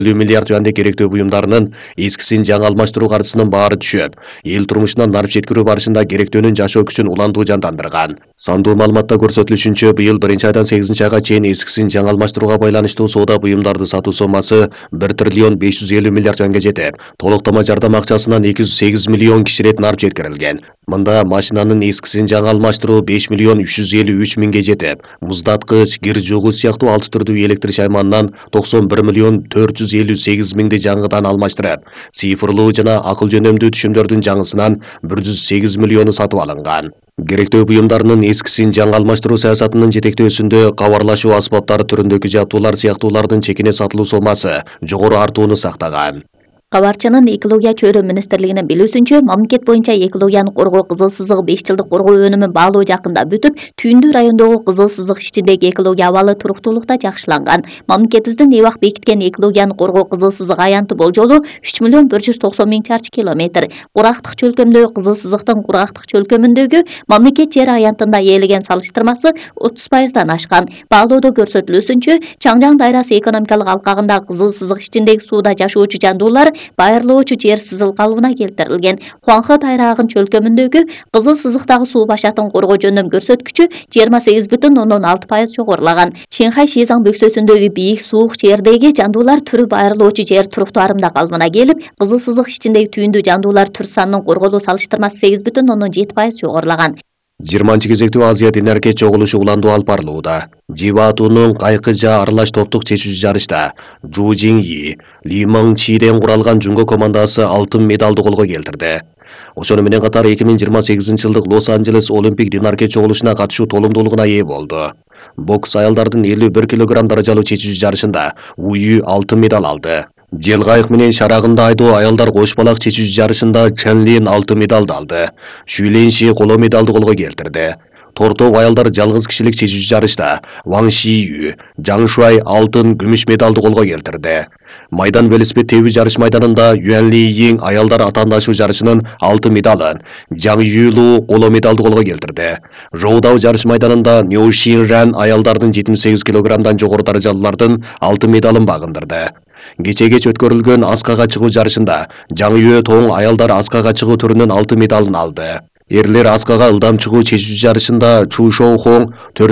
миллиард төгәнде керектүү буюмдарынын эскисин жаңы алмаштыруу каржысынын баары түшөп, эл турмушуна нарып жеткирүү барышында керектөөнүн жашоо күчүн уландуу жандандырган. Сандуу маалыматта көрсөтүлүшүнчө, быйыл 1 айдан 8 айга чейин эскисин жаңы алмаштырууга байланыштуу соода буюмдарды сатуу сомасы 1 триллион 550 миллиард төгөнгө жетип, толуктама жардам акчасынан 208 миллион киши рет нарып жеткирилген. Мында машинанын эскисин жаңы алмаштыруу 5 миллион 353 миңге жетип, муздаткыч, кир жугуч сыяктуу 6 түрдүү электр шайманынан 91 миллион 458 миңди жаңыдан алмаштырып, цифрлуу жана акыл жөнөмдүү түшүмдөрдүн жаңысынан 108 миллиону сатып алынган. Керектөө буюмдарынын эскисин жаңы алмаштыруу саясатынын жетектөөсүндө кабарлашуу аспаптары түрүндөгү жабдуулар сыяктуулардын чекине сатылуу сомасы жогору артууну сактаган. Кабарчанын экология чөйрө министрлигинин билүүсүнчө, мамлекет боюнча экологияны коргоо кызыл сызыгы 5 жылдык коргоо өнүмүн баалоо жакында бүтүп, түйүндүү райондогу кызыл сызык ичиндеги экология абалы туруктуулукта жакшыланган. Мамлекетибиздин эбак бекиткен экологияны коргоо кызыл сызык аянты болжолу 3 миллион 190 миң чарчы километр. Курактык чөлкөмдөгү кызыл сызыктын курактык чөлкөмүндөгү мамлекет жери аянтында ээлеген салыштырмасы 30%дан ашкан. Баалоодо көрсөтүлүүсүнчө, Чаңжаң дайрасы экономикалык алкагында кызыл сызык ичиндеги сууда жашоочу жандуулар байырлоочу жер сызыл калыбына келтирилген. Хуанхэ дайрагынын чөлкөмүндөгү кызыл сызыктагы суу башатын коргоо жөнөм көрсөткүчү 28,6% жогорулаган. Чинхай Шизаң бөксөсүндөгү бийик суук жердеги жандуулар түрү байырлоочу жер туруктуу арымда калыбына келип, кызыл сызык ичиндеги түйүндүү жандуулар түр санынын корголуу салыштырмасы 8,7% жогорулаган. 20-кезектүү Азия Динарке чогулушу уландуу алып барылууда. Жибаатунун кайкыжа аралаш топтук чечүүчү жарышта Жу Жиңи, Ли Мeng Чиден куралган жунго командасы алтын медалды колго келтирди. Ошону менен катар 2028-жылдык Лос-Анджелес Олимпик Динарке чогулушуна катышуу толумдуулугуна ээ болду. Бокс аялдардын 51 кг даражалуу чечүүчү жарышында Уyu алтын медаль алды. Желгайык менен шарагында айдоо аялдар кош балак чечүүчү жарышында Ченлин алтын медалды алды. Шүленши коло медалды колго келтирди. Тортоп аялдар жалгыз кишилик чечүүчү жарышта Ван Шию, Жаң Шуай алтын, күмүш медалды колго келтирди. Майдан велосипед тебүү жарыш майданында Юан Ли Йиң аялдар атаандашуу жарышынын алтын медалын, Жаң Юлу коло медалды колго келтирди. Жоудау жарыш майданында Ню Шин Ран аялдардын 78 килограммдан жогору даражалуулардын алтын медалын багындырды. Кеч өткөрүлгөн аскага чыгуу жарышында Жаң Юэ Тоң аялдар аскага чыгуу түрүнүн алтын медалын алды. Эрлер аскага ылдам чыгуу чечүүчү жарышында Чу Шоу Хоң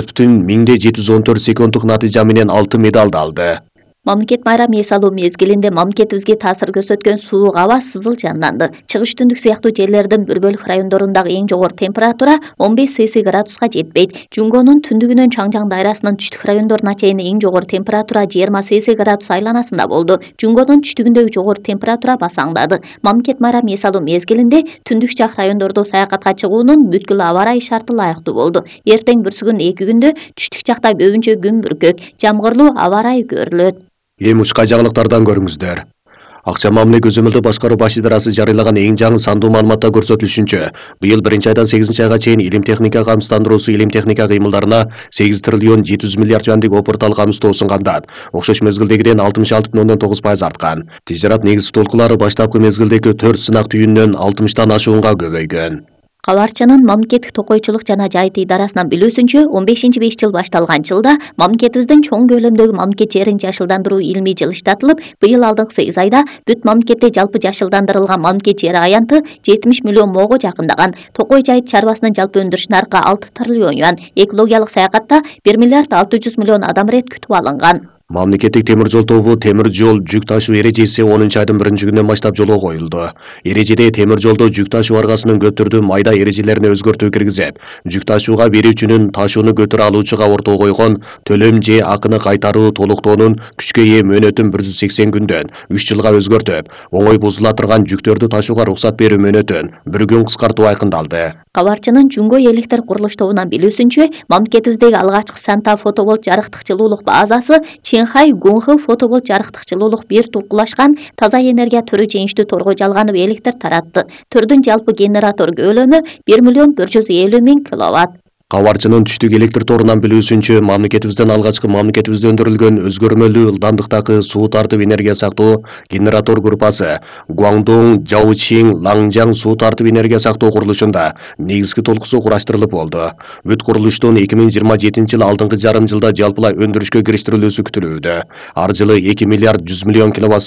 4,714 секунддук натыйжа менен алтын медалды алды. Мамлекет майрам эс алуу мезгилинде мамлекетибизге таасир көрсөткөн суук аба сызыл жанданды. Чыгыш түндүк сыяктуу жерлердин бир бөлүк райондорундагы эң жогору температура 15 Цельсий градуска жетпейт. Жунгонун түндүгүнөн Чаңжаң дайрасынын түштүк райондоруна чейин эң жогору температура 20 Цельсий градус айланасында болду. Жунгонун түштүгүндөгү жогору температура басаңдады. Мамлекет майрам эс алуу мезгилинде түндүк жак райондордо саякатка чыгуунун бүткүл аба ырайы шарты ылайыктуу болду. Эртең бүрсүгүн 2 күндө түштүк жакта көбүнчө күн бүркөк, жамгырлуу аба ырайы көрүлөт. Эми ушка жаңылыктардан көрүңүздөр. Акча мамиле көзөмөлдөө башкаруу баш идарасы жарыйлаган эң жаңы сандуу маалыматта көрсөтүлүшүнчө, быйыл 1-айдан 8 айга чейин илим техника камсыздандыруусу илим техника кыймылдарына 8 триллион 700 миллиард юандык опыртал камсыздоо сунгандан, окшош мезгилдегиден 66,9% арткан. Тижарат негизги толкулары баштапкы мезгилдеги 4 сынак түйүнүнөн 60тан ашуунга көбөйгөн. Кабарчанын мамлекеттик токойчулук жана жайыт идарасынан билүүсүнчө, 15-5 жыл башталган жылда мамлекетибиздин чоң көлөмдөгү мамлекет жерин жашылдандыруу илмий жылы иштатылып, быйыл алдыңкы 8 айда бүт мамлекетте жалпы жашылдандырылган мамлекет жери аянты 70 миллион моого жакындаган. Токой жайыт чарбасынын жалпы өндүрүш наркы 6 триллион юан. Экологиялык саякатта 1 миллиард 600 миллион адам рет күтүп алынган. Мамлекеттик темир жол тобу темир жол жүк ташуу эрежеси 10-айдын 1-күнүнөн баштап жолго коюлду. Эрежеде темир жолдо жүк ташуу аргасынын көтөрдүү майда эрежелерине өзгөртүү киргизип, жүк ташууга берүүчүнүн ташууну көтөрө алуучуга ортого койгон төлөм же акыны кайтаруу толуктоонун күчкө ээ мөөнөтүн 180 күндөн 3 жылга өзгөртүп, оңой бузула турган жүктөрдү ташууга уруксат берүү мөөнөтүн 1 күн кыскартуу айкындалды. Кабарчанын Жунго электр курулуш тобунан билүүсүнчө, мамлекетибиздеги алгачкы Санта фотоболт жарыктык жылуулук базасы Чинхай Гунхэ фотоболт жарыктык жылуулук бир тулкулашкан таза энергия түрү жеңиштүү торго жалганып электр таратты. Түрдүн жалпы генератор көлөмү 1 миллион 450 миң киловатт. Кабарчынын түштүк электр торунан билүүсүнчө, мамлекетибизден алгачкы мамлекетибизде өндүрүлгөн өзгөрмөлүү ылдамдыктагы суу тартып энергия сактоо генератор группасы Гуандong, Жаочиң, Лаңжаң суу тартып энергия сактоо курулушунда негизги толкусу кураштырылып болду. Бүт курулуштун 2027-жыл алдыңкы жарым жылда жалпылай өндүрүшкө кириштирилүүсү күтүлүүдө. Ар жылы 2 миллиард 100 миллион киловатт